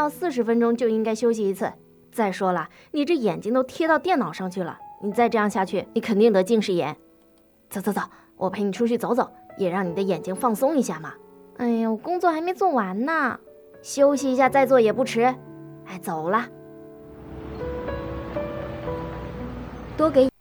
40分钟就应该休息一次。再说了，你这眼睛都贴到电脑上去了，你再这样下去，你肯定得近视眼。走走走，我陪你出去走走，也让你的眼睛放松一下嘛。哎呀，我工作还没做完呢，休息一下再做也不迟。哎，走了。多给。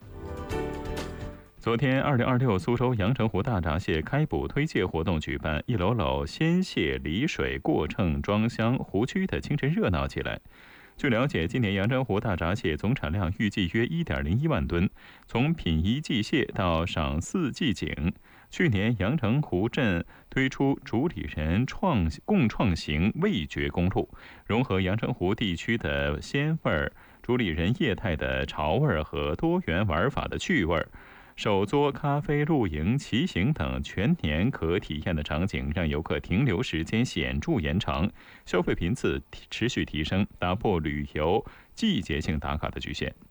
昨天，2026苏州阳澄湖大闸蟹开捕推介活动举办，一篓篓鲜蟹离水过秤装箱，湖区的清晨热闹起来。据了解，今年阳澄湖大闸蟹总产量预计约1.01万吨。从品一季蟹到赏4季景，去年阳澄湖镇推出主理人共创型味觉公路，融合阳澄湖地区的鲜味儿、主理人业态的潮味儿和多元玩法的趣味儿。手作、咖啡、露营、骑行等全年可体验的场景，让游客停留时间显著延长，消费频次持续提升，打破旅游季节性打卡的局限。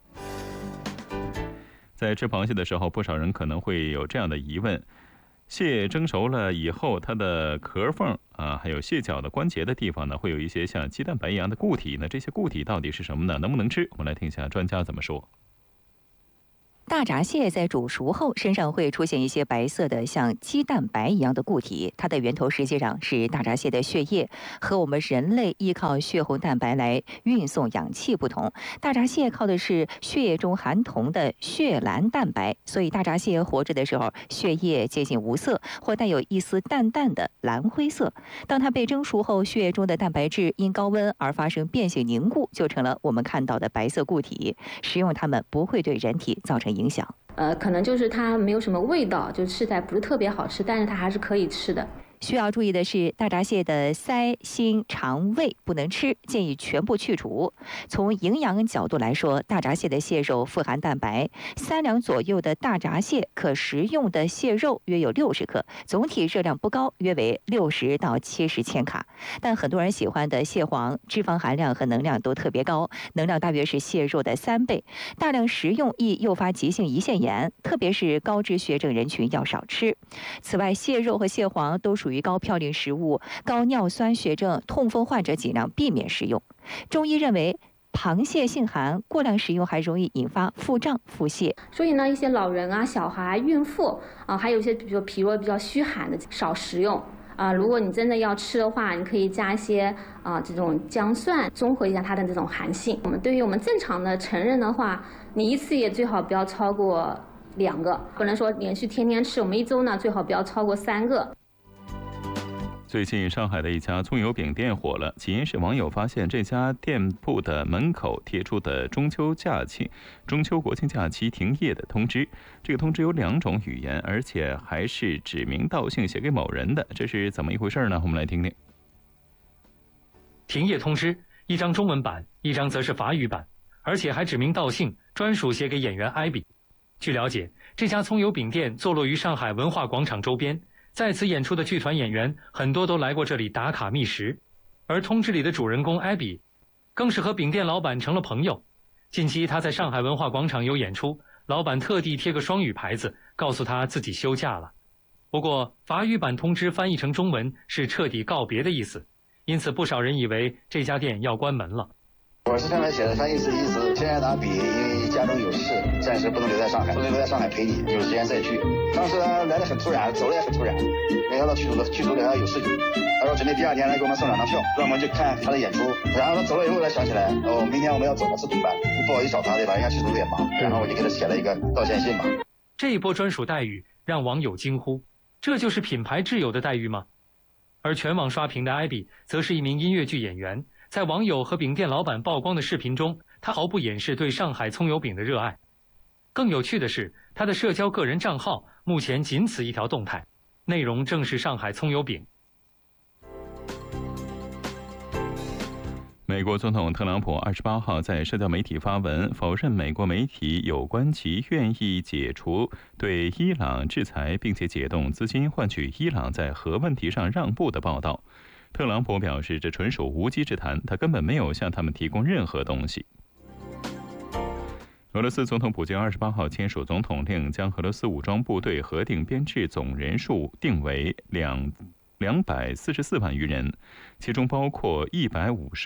在吃螃蟹的时候，不少人可能会有这样的疑问：蟹蒸熟了以后，它的壳缝还有蟹脚的关节的地方呢，会有一些像鸡蛋白一样的固体。那这些固体到底是什么呢？能不能吃？我们来听一下专家怎么说。 大闸蟹在煮熟后，身上会出现一些白色的像鸡蛋白一样的固体，它的源头实际上是大闸蟹的血液。和我们人类依靠血红蛋白来运送氧气不同，大闸蟹靠的是血液中含铜的血蓝蛋白，所以大闸蟹活着的时候，血液接近无色或带有一丝淡淡的蓝灰色。当它被蒸熟后，血液中的蛋白质因高温而发生变性凝固，就成了我们看到的白色固体。食用它们不会对人体造成影响。 可能就是它没有什么味道，就吃起来不是特别好吃，但是它还是可以吃的。 需要注意的是，大闸蟹的鳃、心、肠、胃不能吃，建议全部去除。从营养角度来说，大闸蟹的蟹肉富含蛋白，3两左右的大闸蟹可食用的蟹肉约有60克，总体热量不高，约为60到70千卡。但很多人喜欢的蟹黄，脂肪含量和能量都特别高，能量大约是蟹肉的3倍，大量食用易诱发急性胰腺炎，特别是高脂血症人群要少吃。此外，蟹肉和蟹黄都属于高嘌呤食物，高尿酸血症、痛风患者尽量避免食用。中医认为，螃蟹性寒，过量食用还容易引发腹胀、腹泻。 所以呢，一些老人啊、小孩、孕妇还有一些比如脾胃比较虚寒的，少食用。如果你真的要吃的话，你可以加一些这种姜蒜，中和一下它的这种寒性。对于我们正常的成人的话，你一次也最好不要超过2个，不能说连续天天吃。我们1周呢，最好不要超过3个。 最近，上海的一家葱油饼店火了，起因是网友发现这家店铺的门口贴出的中秋国庆假期停业的通知。这个通知有2种语言，而且还是指名道姓写给某人的，这是怎么一回事呢？我们来听听。 停业通知，一张中文版，一张则是法语版，而且还指名道姓，专属写给演员艾比。据了解，这家葱油饼店坐落于上海文化广场周边。在此演出的剧团演员很多都来过这里打卡觅食，而通知里的主人公艾比，更是和饼店老板成了朋友。近期他在上海文化广场有演出，老板特地贴个双语牌子，告诉他自己休假了。不过法语版通知翻译成中文是彻底告别的意思，因此不少人以为这家店要关门了。 我是上面写的翻译是意思，亲爱的阿比，因为家中有事，暂时不能留在上海，不能留在上海陪你，有时间再去。当时来的很突然，走的也很突然，没想到剧组里还有事情。他说准备第2天来给我们送2张票，专门去看他的演出。然后他走了以后才想起来，明天我们要走了，这怎么办？不好意思找他对吧？人家剧组有点忙。然后我就给他写了一个道歉信嘛。 这一波专属待遇让网友惊呼：这就是品牌挚友的待遇吗？而全网刷屏的艾比则是一名音乐剧演员。在网友和饼店老板曝光的视频中，他毫不掩饰对上海葱油饼的热爱。更有趣的是，他的社交个人账号目前仅此一条动态，内容正是上海葱油饼。 美国总统特朗普28号在社交媒体发文，否认美国媒体有关其愿意解除对伊朗制裁，并且解冻资金换取伊朗在核问题上让步的报道。特朗普表示，这纯属无稽之谈，他根本没有向他们提供任何东西。俄罗斯总统普京28号签署总统令，将俄罗斯武装部队核定编制总人数定为244万余人，其中包括150